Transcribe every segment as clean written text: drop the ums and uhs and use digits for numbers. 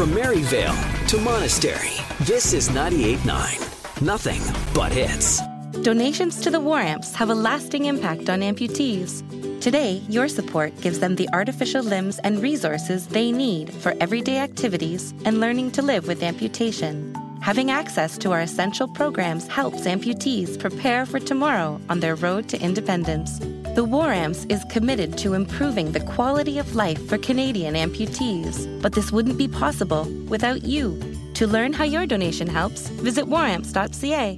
From Maryvale to Monastery, this is 98.9. Nothing but hits. Donations to the War Amps have a lasting impact on amputees. Today, your support gives them the artificial limbs and resources they need for everyday activities and learning to live with amputation. Having access to our essential programs helps amputees prepare for tomorrow on their road to independence. The War Amps is committed to improving the quality of life for Canadian amputees, but this wouldn't be possible without you. To learn how your donation helps, visit waramps.ca.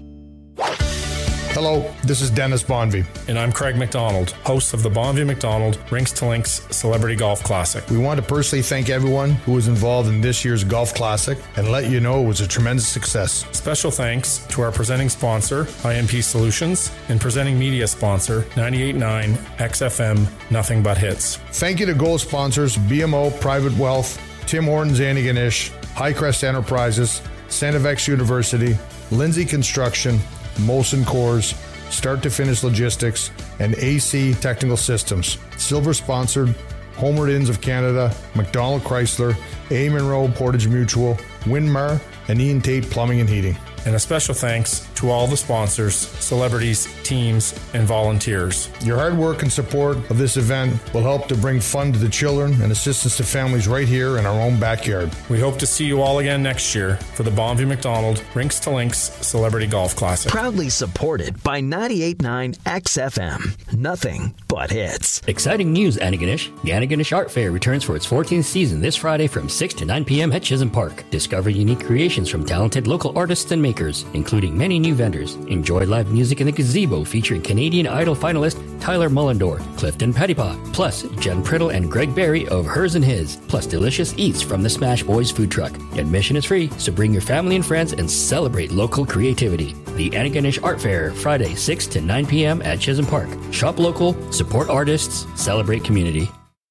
Hello, this is Dennis Bonvie. And I'm Craig McDonald, host of the Bonvie McDonald Rinks to Links Celebrity Golf Classic. We want to personally thank everyone who was involved in this year's Golf Classic and let you know it was a tremendous success. Special thanks to our presenting sponsor, IMP Solutions, and presenting media sponsor, 98.9 XFM Nothing But Hits. Thank you to gold sponsors BMO Private Wealth, Tim Hortons Antigonish, Highcrest Enterprises, Sanivex University, Lindsay Construction, Molson Coors, Start to Finish Logistics, and AC Technical Systems. Silver sponsored Homeward Inns of Canada, McDonald Chrysler, A. Monroe Portage Mutual, Winmar, and Ian Tate Plumbing and Heating. And a special thanks to all the sponsors, celebrities, teams, and volunteers. Your hard work and support of this event will help to bring fun to the children and assistance to families right here in our own backyard. We hope to see you all again next year for the Bonvie McDonald Rinks to Links Celebrity Golf Classic. Proudly supported by 98.9 XFM. Nothing but hits. Exciting news, Antigonish. The Antigonish Art Fair returns for its 14th season this Friday from 6 to 9 p.m. at Chisholm Park. Discover unique creations from talented local artists and makers, including many new vendors. Enjoy live music in the gazebo featuring Canadian Idol finalist Tyler Mullendorf, Clifton Pettypaw, plus Jen Priddle and Greg Berry of Hers and His, plus delicious eats from the Smash Boys food truck. Admission is free, so bring your family and friends and celebrate local creativity. The Antigonish Art Fair, Friday, 6 to 9 p.m. at Chisholm Park. Shop local, support artists, celebrate community.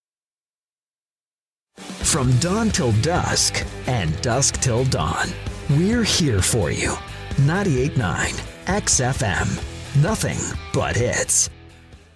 From dawn till dusk and dusk till dawn, we're here for you. 98.9 XFM. Nothing but hits.